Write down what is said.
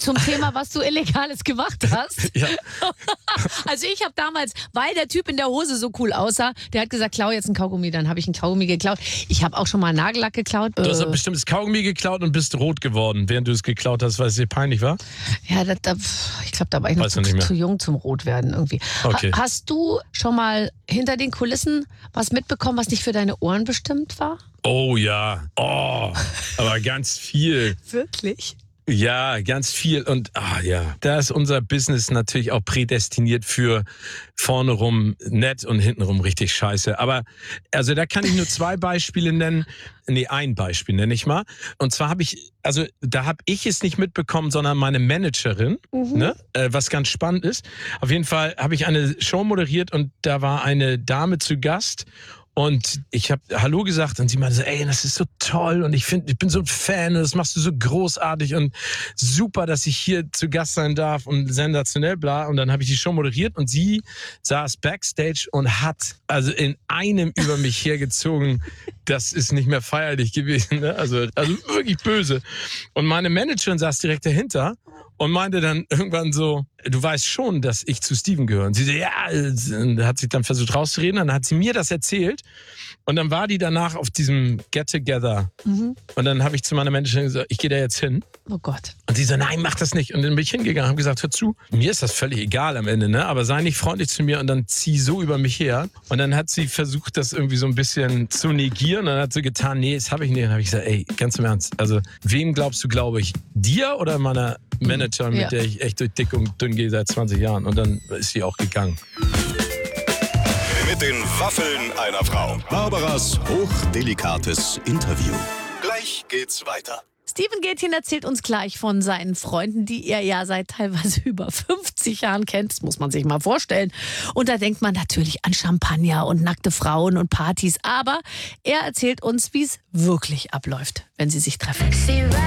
zum Thema, was du Illegales gemacht hast. Ja. Also ich habe damals, weil der Typ in der Hose so cool aussah, der hat gesagt, klau jetzt einen Kaugummi, dann habe ich einen Kaugummi geklaut. Ich habe auch schon mal Nagellack geklaut. Du hast bestimmt das Kaugummi geklaut und bist rot geworden, während du es geklaut hast, weil es dir peinlich war? Ja, ich glaube, da war ich noch zu jung zum Rotwerden irgendwie. Okay. Hast du schon mal hinter den Kulissen was mitbekommen, was nicht für deine Ohren bestimmt war? Oh ja, aber ganz viel. Wirklich? Ja, ganz viel. Und da ist unser Business natürlich auch prädestiniert für vorne rum nett und hinten rum richtig scheiße. Aber also da kann ich nur zwei Beispiele nennen. Nee, ein Beispiel nenne ich mal. Und zwar habe ich es nicht mitbekommen, sondern meine Managerin, was ganz spannend ist. Auf jeden Fall habe ich eine Show moderiert und da war eine Dame zu Gast. Und ich habe Hallo gesagt und sie meinte so, ey, das ist so toll und ich bin so ein Fan und das machst du so großartig und super, dass ich hier zu Gast sein darf und sensationell, bla. Und dann habe ich die Show moderiert und sie saß Backstage und hat also in einem über mich hergezogen, das ist nicht mehr feierlich gewesen, ne? Also wirklich böse. Und meine Managerin saß direkt dahinter und meinte dann irgendwann so, du weißt schon, dass ich zu Steven gehöre. Und sie so, ja, und hat sich dann versucht rauszureden. Dann hat sie mir das erzählt. Und dann war die danach auf diesem Get-Together. Und dann habe ich zu meiner Managerin gesagt, ich gehe da jetzt hin. Oh Gott. Und sie so, nein, mach das nicht. Und dann bin ich hingegangen und habe gesagt, hör zu, mir ist das völlig egal am Ende, ne? Aber sei nicht freundlich zu mir und dann zieh so über mich her. Und dann hat sie versucht, das irgendwie so ein bisschen zu negieren. Und dann hat sie getan, nee, das habe ich nicht. Und dann habe ich gesagt, ey, ganz im Ernst, also wem glaubst du, glaube ich? Dir oder meiner Manager, mit der ich echt durch dick und dünn gehe seit 20 Jahren? Und dann ist sie auch gegangen. Mit den Waffeln einer Frau. Barbaras hochdelikates Interview. Gleich geht's weiter. Steven Gätjen erzählt uns gleich von seinen Freunden, die er ja seit teilweise über 50 Jahren kennt. Das muss man sich mal vorstellen. Und da denkt man natürlich an Champagner und nackte Frauen und Partys. Aber er erzählt uns, wie es wirklich abläuft, wenn sie sich treffen.